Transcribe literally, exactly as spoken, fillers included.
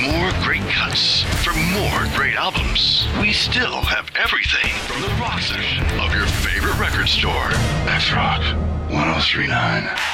more great cuts, for more great albums. We still have everything from the rock section of your favorite record store. That's Rock one oh three point nine.